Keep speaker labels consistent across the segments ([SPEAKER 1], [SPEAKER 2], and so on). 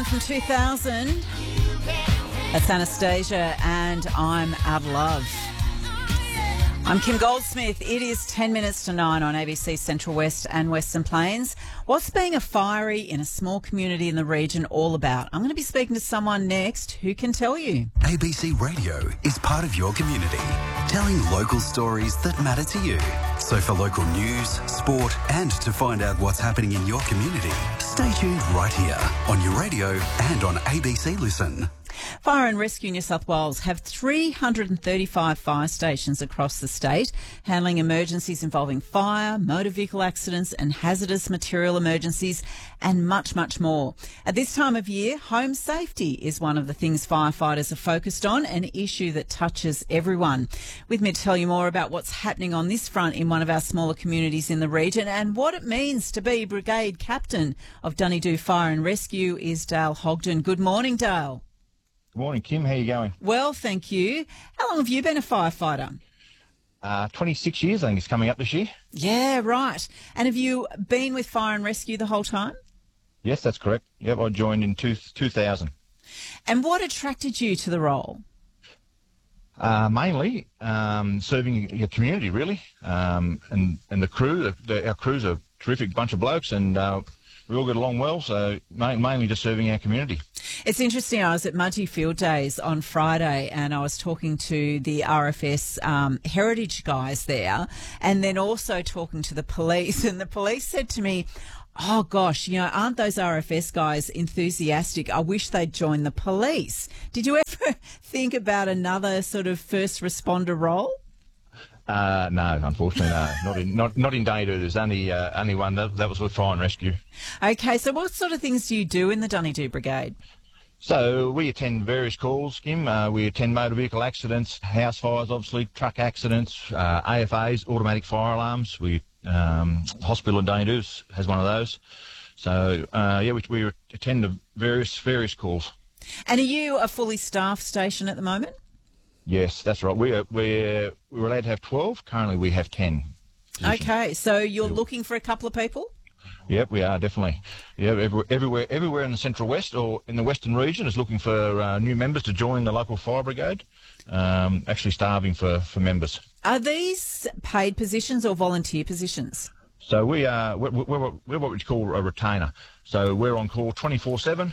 [SPEAKER 1] from 2000. That's Anastasia and I'm Out of Love. I'm Kim Goldsmith. It is 10 minutes to 9 on ABC Central West and Western Plains. What's being a fiery in a small community in the region all about? I'm going to be speaking to someone next who can tell you.
[SPEAKER 2] ABC Radio is part of your community, telling local stories that matter to you. So for local news, sport and to find out what's happening in your community, stay tuned right here on your radio and on ABC Listen.
[SPEAKER 1] Fire and Rescue New South Wales have 335 fire stations across the state, handling emergencies involving fire, motor vehicle accidents and hazardous material emergencies and much, much more. At this time of year, home safety is one of the things firefighters are focused on, an issue that touches everyone. With me to tell you more about what's happening on this front in one of our smaller communities in the region and what it means to be Brigade Captain of Dunedoo Fire and Rescue is Dale Hogden. Good morning, Dale.
[SPEAKER 3] Good morning, Kim. How are you going?
[SPEAKER 1] Well, thank you. How long have you been a firefighter?
[SPEAKER 3] 26 years, I think it's coming up this year.
[SPEAKER 1] Yeah, right. And have you been with Fire and Rescue the whole time?
[SPEAKER 3] Yes, that's correct. Yep, I joined in 2000.
[SPEAKER 1] And what attracted you to the role?
[SPEAKER 3] Mainly serving your community, really, and the crew. Our crew's a terrific bunch of blokes, and we all get along well, so mainly just serving our community.
[SPEAKER 1] It's interesting, I was at Mudgee Field Days on Friday and I was talking to the RFS heritage guys there and then also talking to the police, and the police said to me, oh gosh, you know, aren't those RFS guys enthusiastic? I wish they'd join the police. Did you ever think about another sort of first responder role?
[SPEAKER 3] No, unfortunately, no. Not in Dunedoo. There's only one. That was with Fire and Rescue.
[SPEAKER 1] Okay, so what sort of things do you do in the Dunedoo Brigade?
[SPEAKER 3] So we attend various calls, Kim. We attend motor vehicle accidents, house fires, obviously, truck accidents, AFAs, automatic fire alarms. Hospital in Dunedoo has one of those. So we attend to various calls.
[SPEAKER 1] And are you a fully staffed station at the moment?
[SPEAKER 3] Yes, that's right. We're allowed to have 12. Currently, we have 10. positions.
[SPEAKER 1] Okay, so you're looking for a couple of people?
[SPEAKER 3] Yep, we are, definitely. Yeah, everywhere in the Central West or in the Western region is looking for new members to join the local fire brigade, actually starving for members.
[SPEAKER 1] Are these paid positions or volunteer positions?
[SPEAKER 3] So we're what we call a retainer. So we're on call 24/7.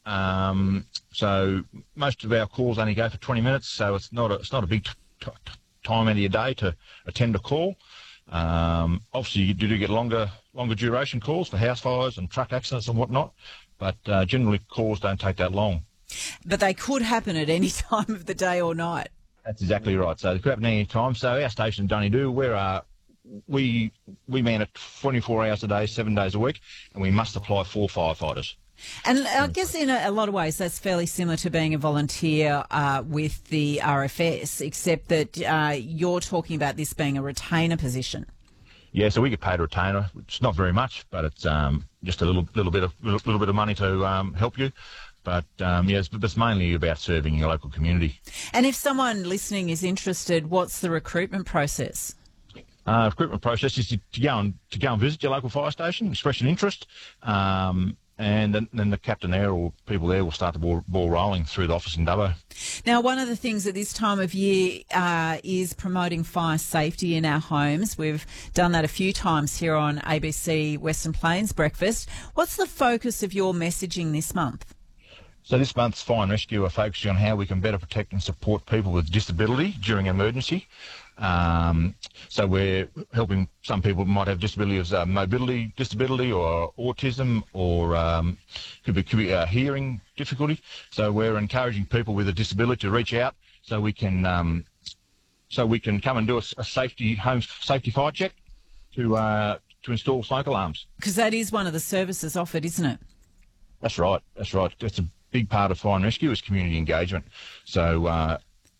[SPEAKER 3] So most of our calls only go for 20 minutes, so it's not a big time out of your day to attend a call. Obviously, you do get longer duration calls for house fires and truck accidents and whatnot, but generally calls don't take that long.
[SPEAKER 1] But they could happen at any time of the day or night.
[SPEAKER 3] That's exactly right. So it could happen any time. So our station in Dunedoo, we man it 24 hours a day, 7 days a week, and we must supply 4 firefighters.
[SPEAKER 1] And I guess in a lot of ways that's fairly similar to being a volunteer with the RFS, except that you're talking about this being a retainer position.
[SPEAKER 3] Yeah, so we get paid a retainer. It's not very much, but it's just a little bit of money to help you. But it's mainly about serving your local community. And
[SPEAKER 1] if someone listening is interested, what's the recruitment process?
[SPEAKER 3] Recruitment process is to go and visit your local fire station, express an interest. And then the captain there or people there will start the ball rolling through the office in Dubbo.
[SPEAKER 1] Now, one of the things at this time of year is promoting fire safety in our homes. We've done that a few times here on ABC Western Plains Breakfast. What's the focus of your messaging this month?
[SPEAKER 3] So this month's Fire and Rescue are focusing on how we can better protect and support people with disability during an emergency. So we're helping some people who might have disability as mobility disability or autism or could be hearing difficulty. So we're encouraging people with a disability to reach out so we can come and do a home safety fire check to install smoke alarms.
[SPEAKER 1] Because that is one of the services offered, isn't it?
[SPEAKER 3] That's right. That's a big part of Fire and Rescue is community engagement. So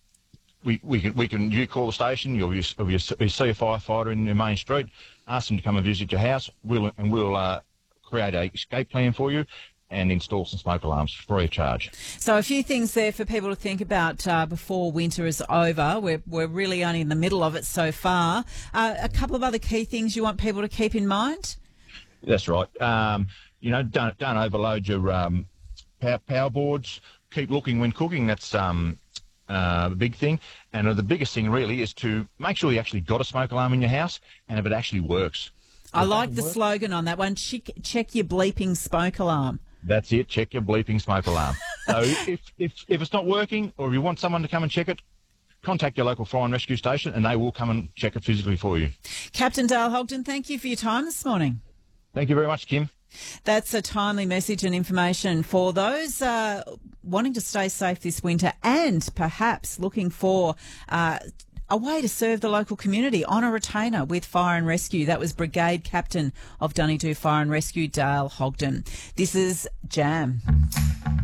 [SPEAKER 3] you call the station, you see a firefighter in the main street, ask them to come and visit your house, we'll create a escape plan for you and install some smoke alarms free of charge.
[SPEAKER 1] So a few things there for people to think about before winter is over. We're really only in the middle of it so far. A couple of other key things you want people to keep in mind?
[SPEAKER 3] That's right. Don't overload your power boards. Keep looking when cooking. That's a big thing. And the biggest thing really is to make sure you actually got a smoke alarm in your house and if it actually works.
[SPEAKER 1] I like the slogan on that one. Check your bleeping smoke alarm.
[SPEAKER 3] That's it. Check your bleeping smoke alarm. So if it's not working, or if you want someone to come and check it, contact your local fire and rescue station and they will come and check it physically for you.
[SPEAKER 1] Captain Dale Hogden, thank you for your time this morning.
[SPEAKER 3] Thank you very much, Kim.
[SPEAKER 1] That's a timely message and information for those wanting to stay safe this winter and perhaps looking for a way to serve the local community on a retainer with Fire and Rescue. That was Brigade Captain of Dunedoo Fire and Rescue, Dale Hogden. This is Jam.